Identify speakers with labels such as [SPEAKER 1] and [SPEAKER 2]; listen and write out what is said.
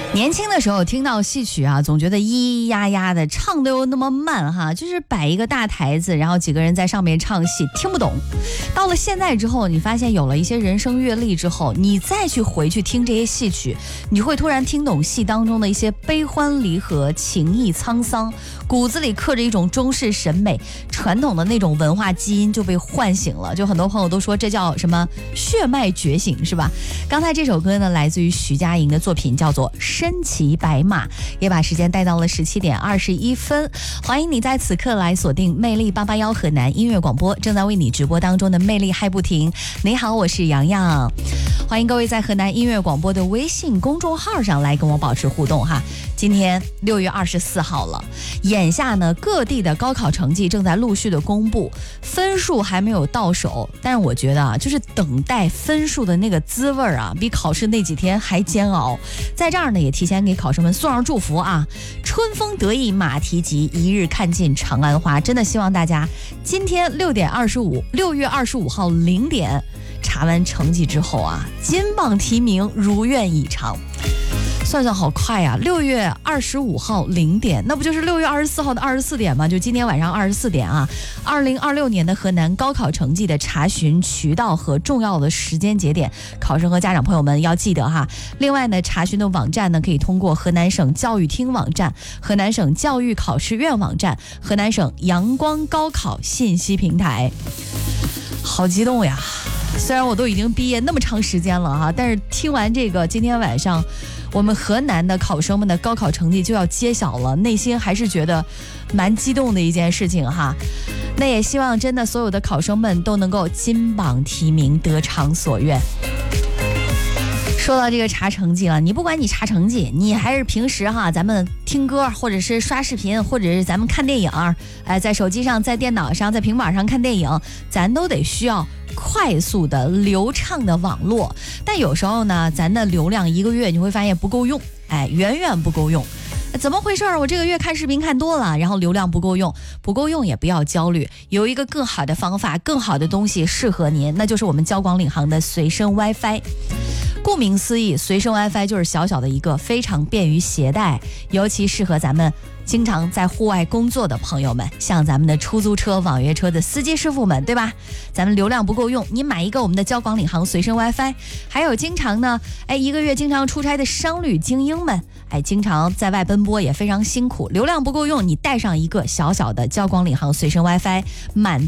[SPEAKER 1] 年轻的时候听到戏曲啊，总觉得咿咿呀呀的，唱的又那么慢哈，就是摆一个大台子，然后几个人在上面唱戏，听不懂。到了现在之后，你发现有了一些人生阅历之后，你再去回去听这些戏曲，你会突然听懂戏当中的一些悲欢离合、情义沧桑，骨子里刻着一种中式审美，传统的那种文化基因就被唤醒了。就很多朋友都说这叫什么血脉觉醒，是吧？刚才这首歌呢，来自于徐佳莹的作品，叫做身骑白马，也把时间带到了17点21分。欢迎你在此刻来锁定魅力881河南音乐广播，正在为你直播当中的魅力嗨不停。你好，我是洋洋，欢迎各位在河南音乐广播的微信公众号上来跟我保持互动哈。今天6月24号了，眼下呢各地的高考成绩正在陆续的公布，分数还没有到手，但是我觉得啊，就是等待分数的那个滋味啊，比考试那几天还煎熬。在这儿呢，也提前给考生们送上祝福啊！春风得意马蹄疾，一日看尽长安花。真的希望大家今天6月25号0点查完成绩之后啊，金榜题名，如愿以偿。算算好快呀，6月25号0点，那不就是6月24号的24点吗？就今天晚上24点啊。2026年的河南高考成绩的查询渠道和重要的时间节点，考生和家长朋友们要记得哈。另外呢，查询的网站呢，可以通过河南省教育厅网站、河南省教育考试院网站、河南省阳光高考信息平台。好激动呀！虽然我都已经毕业那么长时间了哈，但是听完这个，今天晚上我们河南的考生们的高考成绩就要揭晓了，内心还是觉得蛮激动的一件事情哈。那也希望真的所有的考生们都能够金榜题名，得偿所愿。说到这个查成绩了，你不管你查成绩，你还是平时哈，咱们听歌或者是刷视频，或者是咱们看电影，在手机上、在电脑上、在平板上看电影，咱都得需要快速的流畅的网络。但有时候呢，咱的流量一个月你会发现不够用，远远不够用。怎么回事？我这个月看视频看多了，然后流量不够用也不要焦虑，有一个更好的方法，更好的东西适合您，那就是我们交广领航的随身 WiFi。顾名思义，随身 WiFi 就是小小的一个，非常便于携带，尤其适合咱们经常在户外工作的朋友们，像咱们的出租车、网约车的司机师傅们，对吧？咱们流量不够用，你买一个我们的交广领航随身 WiFi。还有经常呢，一个月经常出差的商旅精英们，经常在外奔波也非常辛苦，流量不够用，你带上一个小小的交广领航随身 WiFi，满